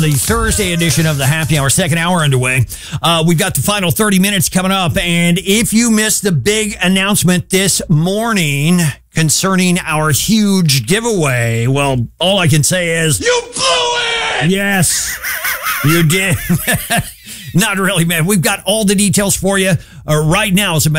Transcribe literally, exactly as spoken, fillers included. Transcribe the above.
The Thursday edition of the Happy Hour, second hour underway. Uh, we've got the final thirty minutes coming up. And if you missed the big announcement this morning concerning our huge giveaway, well, all I can say is... You blew it! Yes, you did. Not really, man. We've got all the details for you uh, right now. As a matter